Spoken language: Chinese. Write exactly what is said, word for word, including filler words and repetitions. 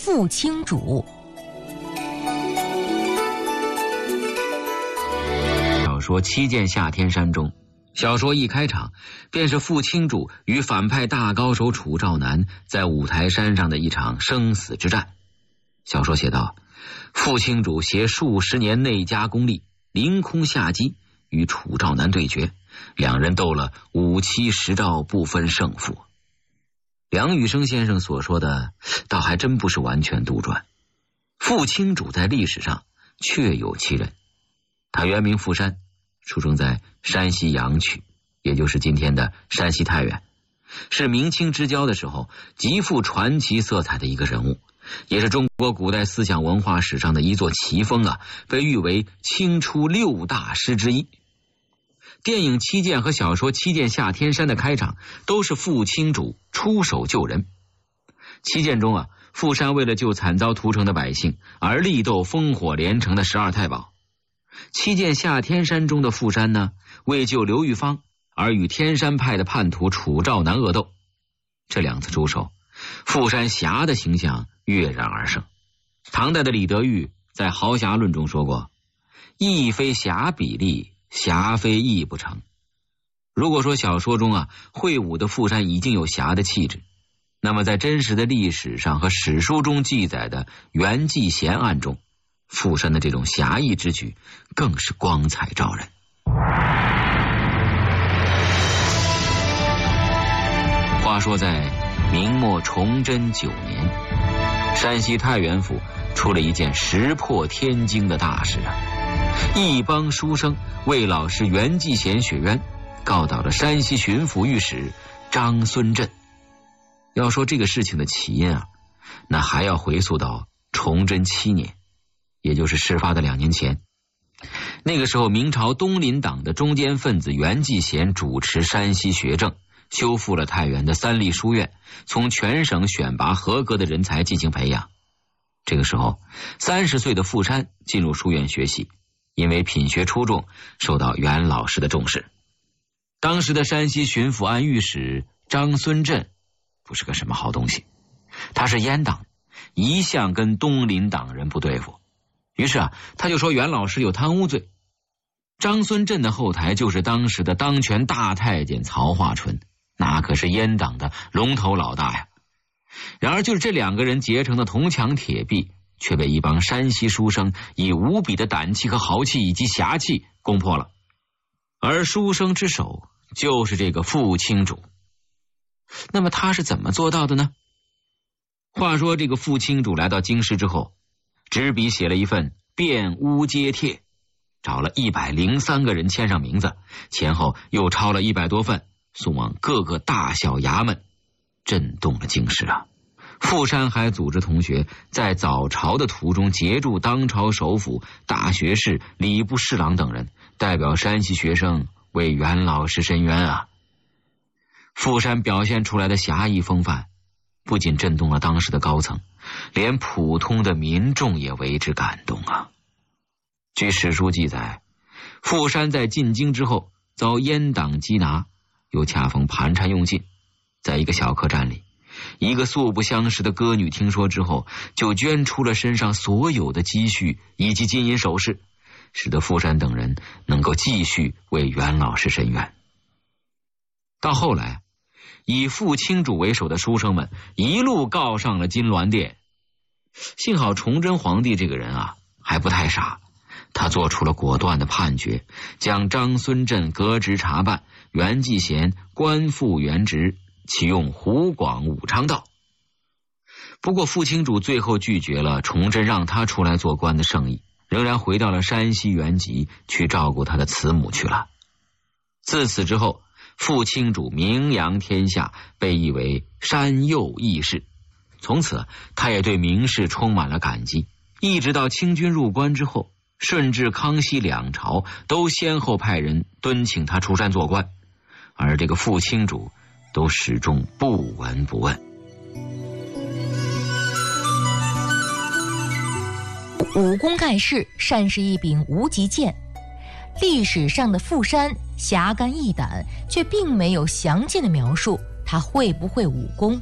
傅青主。 小说《七剑下天山》中，小说一开场便是傅青主与反派大高手楚兆南在五台山上的一场生死之战。小说写道，傅青主携数十年内家功力，凌空下击，与楚兆南对决，两人斗了五七十招，不分胜负。梁羽生先生所说的倒还真不是完全杜撰，傅青主在历史上确有其人。他原名傅山，出生在山西阳曲，也就是今天的山西太原，是明清之交的时候极富传奇色彩的一个人物，也是中国古代思想文化史上的一座奇峰啊，被誉为清初六大师之一。电影《七剑》和小说《七剑下天山》的开场都是傅青主出手救人。七剑中啊，傅山为了救惨遭屠城的百姓而力斗烽火连城的十二太保。七剑下天山中的傅山呢，为救刘玉芳而与天山派的叛徒楚兆南恶斗。这两次出手，傅山侠的形象跃然而生。唐代的李德裕在《豪侠论》中说过，义非侠比例，侠非义不成。如果说小说中啊，会武的傅山已经有侠的气质，那么在真实的历史上和史书中记载的袁继贤案中，傅山的这种侠义之举更是光彩照人。话说在明末崇祯九年，山西太原府出了一件石破天惊的大事啊！一帮书生为老师袁继贤雪冤，告倒了山西巡抚御史张孙振。要说这个事情的起因啊，那还要回溯到崇祯七年，也就是事发的两年前。那个时候，明朝东林党的中坚分子袁继贤主持山西学政，修复了太原的三立书院，从全省选拔合格的人才进行培养。这个时候，三十岁的傅山进入书院学习，因为品学出众，受到袁老师的重视。当时的山西巡抚按御史张孙振不是个什么好东西，他是阉党，一向跟东林党人不对付。于是啊，他就说袁老师有贪污罪。张孙振的后台就是当时的当权大太监曹化淳，那可是阉党的龙头老大呀。然而就是这两个人结成的铜墙铁壁，却被一帮山西书生以无比的胆气和豪气以及侠气攻破了。而书生之首就是这个傅青主。那么他是怎么做到的呢？话说这个傅青主来到京师之后，执笔写了一份辩诬揭帖，找了一百零三个人签上名字，前后又抄了一百多份，送往各个大小衙门，震动了京师啊！傅山还组织同学在早朝的途中截住当朝首辅、大学士、礼部侍郎等人，代表山西学生为袁老师申冤啊！傅山表现出来的侠义风范，不仅震动了当时的高层，连普通的民众也为之感动啊！据史书记载，傅山在进京之后遭阉党缉拿，又恰逢盘缠用尽，在一个小客栈里，一个素不相识的歌女听说之后，就捐出了身上所有的积蓄以及金银首饰，使得傅山等人能够继续为袁老师申冤。到后来，以傅青主为首的书生们一路告上了金銮殿。幸好崇祯皇帝这个人啊还不太傻，他做出了果断的判决，将张孙振革职查办，袁继贤官复原职，启用湖广武昌道。不过傅青主最后拒绝了崇祯让他出来做官的圣意，仍然回到了山西原籍去照顾他的慈母去了。自此之后，傅青主名扬天下，被誉为山右义士。从此他也对名士充满了感激，一直到清军入关之后，顺治、康熙两朝都先后派人敦请他出山做官，而这个傅青主都始终不闻不问。 武功盖世，善是一柄无极剑。历史上的傅山侠肝义胆，却并没有详尽的描述他会不会武功。